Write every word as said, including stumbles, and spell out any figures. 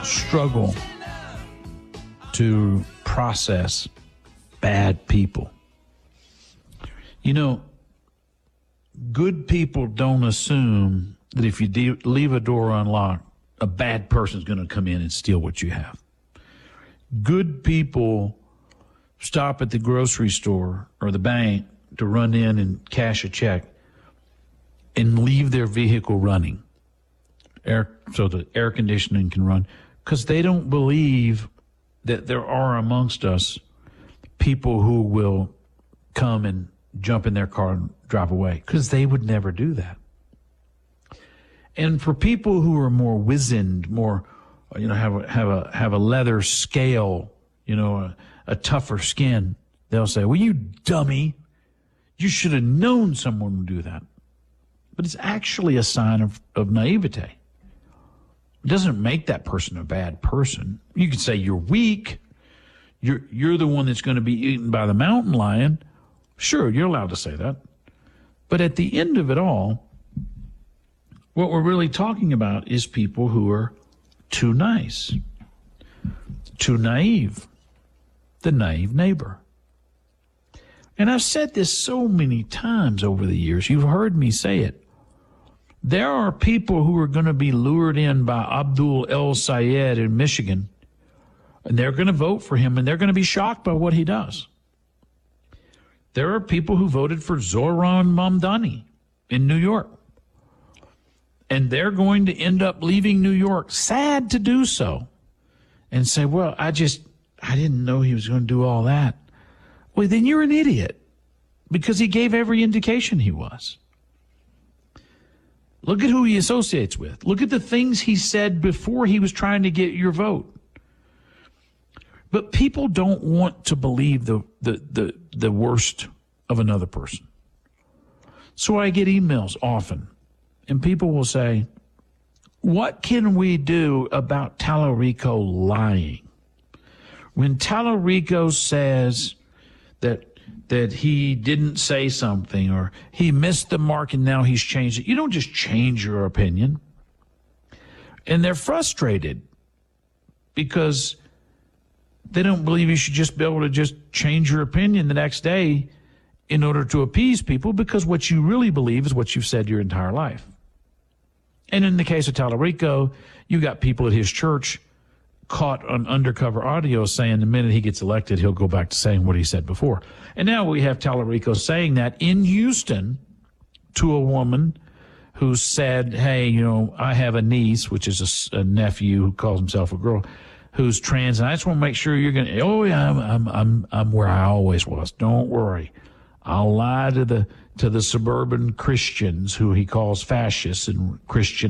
struggle to process bad people. You know, good people don't assume that if you de- leave a door unlocked, a bad person's going to come in and steal what you have. Good people stop at the grocery store or the bank to run in and cash a check and leave their vehicle running, air, so the air conditioning can run, because they don't believe that there are amongst us people who will come and jump in their car and drive away, because they would never do that. And for people who are more wizened, more, you know, have a, have a, have a leather scale, you know, a, a tougher skin, they'll say, well, you dummy, you should have known someone would do that. But it's actually a sign of, of naivete. It doesn't make that person a bad person. You could say you're weak. You're, you're the one that's going to be eaten by the mountain lion. Sure, you're allowed to say that. But at the end of it all, what we're really talking about is people who are too nice, too naive, the naive neighbor. And I've said this so many times over the years. You've heard me say it. There are people who are going to be lured in by Abdul El Sayed in Michigan, and they're going to vote for him, and they're going to be shocked by what he does. There are people who voted for Zohran Mamdani in New York, and they're going to end up leaving New York, sad to do so, and say, well, I just, I didn't know he was going to do all that. Well, then you're an idiot, because he gave every indication he was. Look at who he associates with. Look at the things he said before he was trying to get your vote. But people don't want to believe the, the, the, the worst of another person. So I get emails often, and people will say, what can we do about Tallarico lying? When Tallarico says that that he didn't say something, or he missed the mark and now he's changed it. You don't just change your opinion. And they're frustrated because they don't believe you should just be able to just change your opinion the next day in order to appease people, because what you really believe is what you've said your entire life. And in the case of Tallarico, you got people at his church caught on undercover audio saying the minute he gets elected, he'll go back to saying what he said before. And now we have Tallarico saying that in Houston to a woman who said, hey, you know, I have a niece, which is a, a nephew who calls himself a girl, who's trans, and I just want to make sure you're going to, oh, yeah, I'm, I'm, I'm, I'm where I always was. Don't worry. I'll lie to the, to the suburban Christians who he calls fascists and Christian